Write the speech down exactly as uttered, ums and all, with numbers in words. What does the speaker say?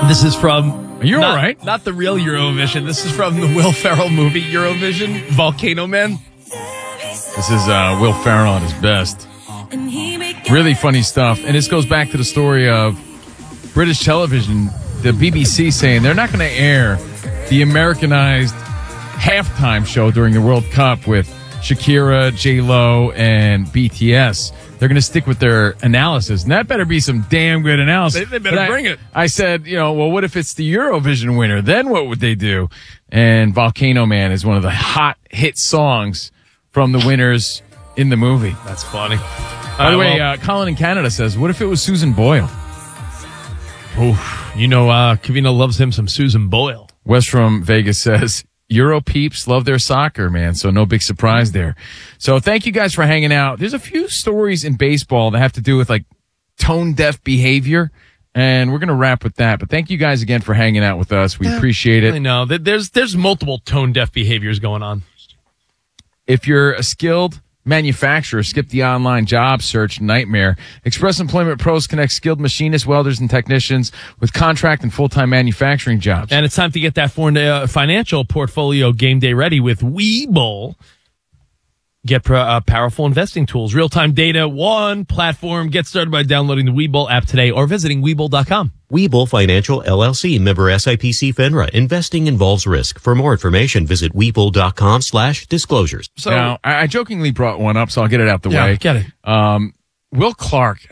This is from... You're not, all right. Not the real Eurovision. This is from the Will Ferrell movie Eurovision, Volcano Man. This is uh, Will Ferrell at his best. Really funny stuff. And this goes back to the story of British television, the B B C saying they're not going to air the Americanized halftime show during the World Cup with Shakira, J-Lo, and B T S. They're going to stick with their analysis. And that better be some damn good analysis. They, they better I, bring it. I said, you know, well, what if it's the Eurovision winner? Then what would they do? And Volcano Man is one of the hot hit songs from the winners in the movie. That's funny. By the uh, way, well, uh, Colin in Canada says, what if it was Susan Boyle? oof, you know, uh, Kavino loves him some Susan Boyle. Wes from Vegas says, Euro peeps love their soccer, man. So no big surprise there. So thank you guys for hanging out. There's a few stories in baseball that have to do with like tone deaf behavior. And we're going to wrap with that. But thank you guys again for hanging out with us. We appreciate it. I know. There's, there's multiple tone deaf behaviors going on. If you're a skilled manufacturer, skip the online job search nightmare. Express Employment Pros connects skilled machinists, welders, and technicians with contract and full-time manufacturing jobs. And it's time to get that for, uh, financial portfolio game day ready with Webull. Get pro, uh, powerful investing tools, real-time data, one platform. Get started by downloading the Webull app today or visiting Webull dot com. Webull Financial, L L C, member S I P C FINRA. Investing involves risk. For more information, visit Webull dot com slash disclosures. So now, I, I jokingly brought one up, so I'll get it out the yeah, way. Get it. Um, Will Clark